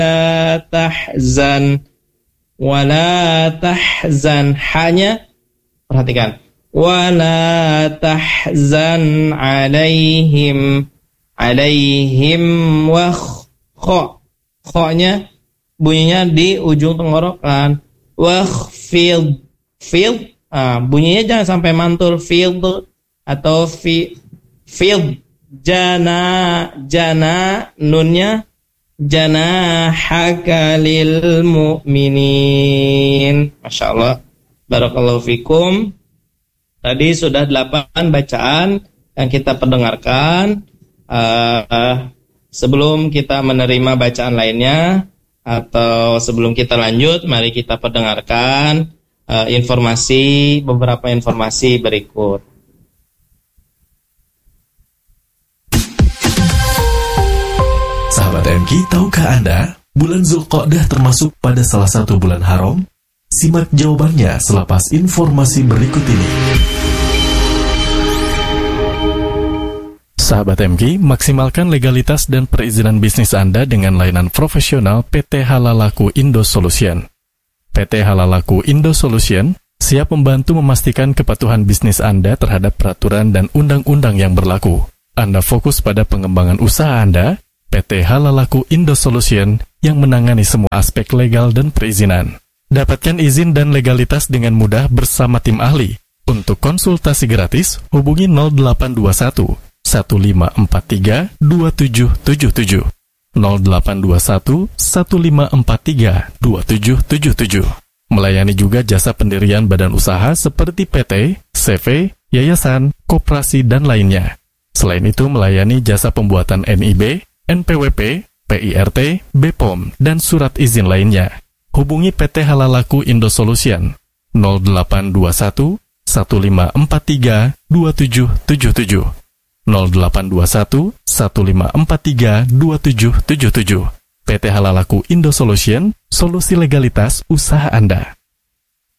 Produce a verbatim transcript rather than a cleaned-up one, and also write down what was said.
tahzan, wala tahzan, hanya perhatikan, wala tahzan alaihim, alaihim wa kho, kho-nya bunyinya di ujung tenggorokan, wakhfid, fid, ah, bunyinya jangan sampai mantul, fid atau fi, fid, jana, jana, nunnya janahaka lil mu'minin. Masya Allah, barakallahu fikum. Tadi sudah delapan bacaan yang kita pendengarkan. Uh, uh, sebelum kita menerima bacaan lainnya atau sebelum kita lanjut, mari kita pendengarkan uh, informasi, beberapa informasi berikut. Sahabat M K, tahukah Anda, bulan Zulqa'dah termasuk pada salah satu bulan haram? Simak jawabannya selepas informasi berikut ini. Sahabat M K, maksimalkan legalitas dan perizinan bisnis Anda dengan layanan profesional P T Halalaku Indo Solution. P T Halalaku Indo Solution siap membantu memastikan kepatuhan bisnis Anda terhadap peraturan dan undang-undang yang berlaku. Anda fokus pada pengembangan usaha Anda. P T Halalaku Indo Solution yang menangani semua aspek legal dan perizinan. Dapatkan izin dan legalitas dengan mudah bersama tim ahli. Untuk konsultasi gratis, hubungi nol delapan dua satu, satu lima empat tiga, dua tujuh tujuh tujuh, nol delapan dua satu, satu lima empat tiga, dua tujuh tujuh tujuh. Melayani juga jasa pendirian badan usaha seperti P T, C V, yayasan, koperasi, dan lainnya. Selain itu, melayani jasa pembuatan N I B, N P W P, P I R T, B P O M, dan surat izin lainnya. Hubungi P T Halalaku Indo Solution nol delapan dua satu, satu lima empat tiga, dua tujuh tujuh tujuh, nol delapan dua satu, satu lima empat tiga, dua tujuh tujuh tujuh. P T Halalaku Indo Solution, solusi legalitas usaha Anda.